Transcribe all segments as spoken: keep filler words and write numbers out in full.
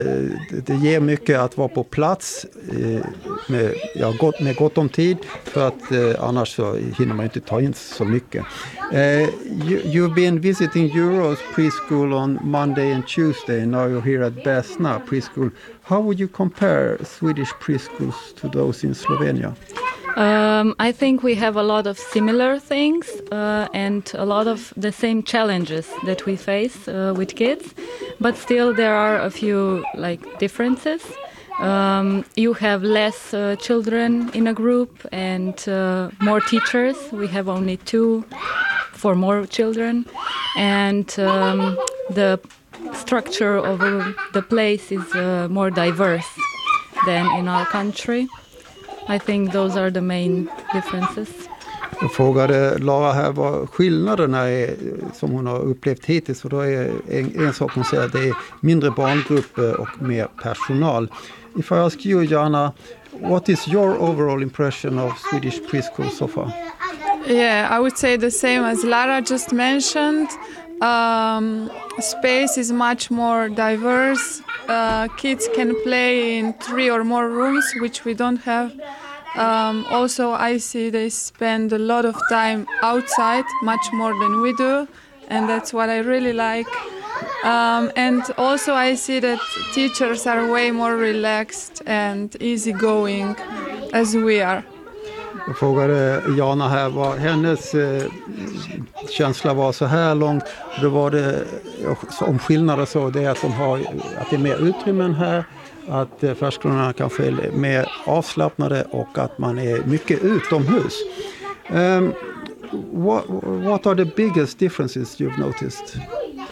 Det ger mycket att vara på plats med, ja, gott, med gott om tid för att eh, annars så hinner man inte ta in så mycket. Uh, you, you've been visiting Euros preschool on Monday and Tuesday. Now you're here at Besna preschool. How would you compare Swedish preschools to those in Slovenia? Um, I think we have a lot of similar things uh, and a lot of the same challenges that we face uh, with kids, but still there are a few like differences. Um, you have less uh, children in a group and uh, more teachers. We have only two for more children, and um, the structure of uh, the place is uh, more diverse than in our country. I think those are the main differences. Jag frågade Lara här vad skillnaderna är som hon har upplevt hittills, och då är en, en sak hon säger att det är mindre barngrupper och mer personal. If I ask you, Jana, what is your overall impression of Swedish preschool so far? Yeah, I would say the same as Lara just mentioned. Um, space is much more diverse. Uh, kids can play in three or more rooms, which we don't have. Um, also, I see they spend a lot of time outside, much more than we do, and that's what I really like. Um, and also I see that teachers are way more relaxed and easygoing as we are. Jag frågade Jana här vad hennes eh, känsla var så här långt. Då var det, om skillnader så, det är att, de har, att det är mer utrymmen här, att eh, förskolorna kanske är mer avslappnade och att man är mycket utomhus. Um, what, what are the biggest differences you've noticed?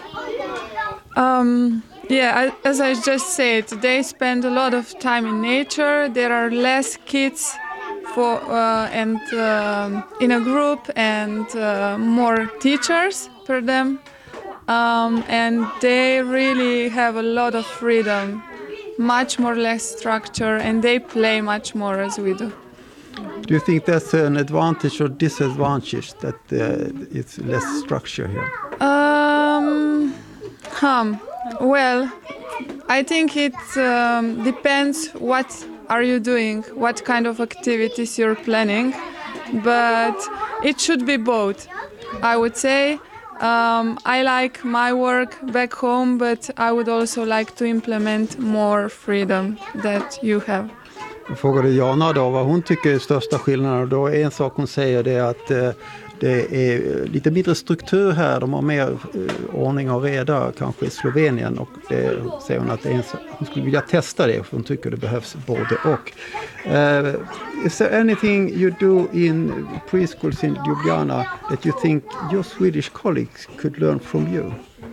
Um, yeah, as I just said, they spend a lot of time in nature. There are less kids for uh, and uh, in a group, and uh, more teachers per them, um, and they really have a lot of freedom, much more less structure, and they play much more as we do. Do you think that's an advantage or disadvantage that uh, it's less structure here? Um, um, well, I think it um, depends what are you doing, what kind of activities you're planning, but it should be both. I would say um, I like my work back home, but I would also like to implement more freedom that you have. Jag frågade Jana då vad hon tycker är största skillnaden, och då är en sak hon säger det att eh, det är lite mindre struktur här, de har mer eh, ordning och reda kanske i Slovenien, och det säger hon att det är en, hon skulle vilja testa det för hon tycker det behövs både och. Uh, is there anything you do in preschools in Ljubljana that you think your Swedish colleagues could learn from you?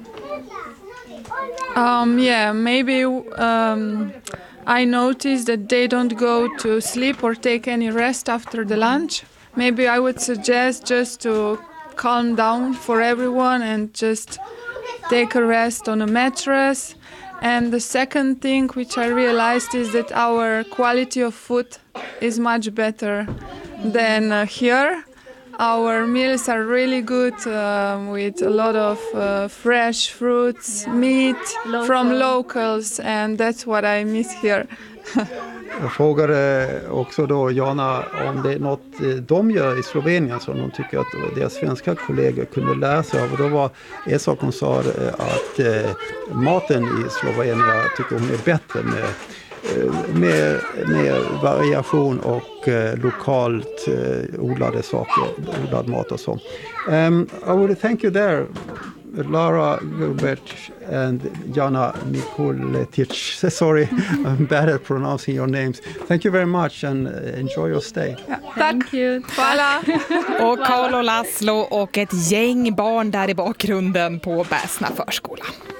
Um, yeah, maybe um, I noticed that they don't go to sleep or take any rest after the lunch. Maybe I would suggest just to calm down for everyone and just take a rest on a mattress. And the second thing which I realized is that our quality of food is much better than uh, here. Our meals are really good um, with a lot of uh, fresh fruits, meat Local. from locals, and that's what I miss here. Jag frågade också då Jana om det är något de gör i Slovenien som de tycker att deras svenska kollegor kunde lära sig av. Och då var en sak hon sa att eh, maten i Slovenien tycker hon är bättre med eh, mer, mer variation och eh, lokalt eh, odlade saker, odlad mat och så. Um, I would thank you there, Lara Gilbert and Jana Mikuletic. Sorry, I'm bad at pronouncing your names. Thank you very much and enjoy your stay. Ja, tack. Hvala. Och Karl och Laszlo och ett gäng barn där i bakgrunden på Besna förskola.